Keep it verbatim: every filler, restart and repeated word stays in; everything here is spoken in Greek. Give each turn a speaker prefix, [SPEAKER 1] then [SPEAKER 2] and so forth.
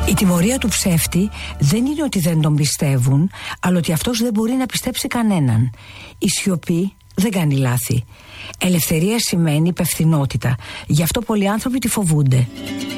[SPEAKER 1] Η τιμωρία του ψεύτη δεν είναι ότι δεν τον πιστεύουν, αλλά ότι αυτός δεν μπορεί να πιστέψει κανέναν. Η σιωπή δεν κάνει λάθη. Ελευθερία σημαίνει υπευθυνότητα. Γι' αυτό πολλοί άνθρωποι τη φοβούνται.